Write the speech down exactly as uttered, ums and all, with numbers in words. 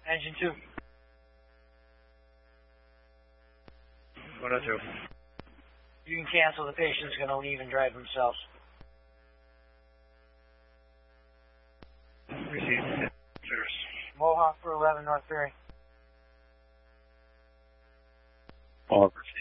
Engine two. one oh two. You can cancel. The patient's going to leave and drive themselves. Received. Service. Mohawk for eleven North Ferry. All received.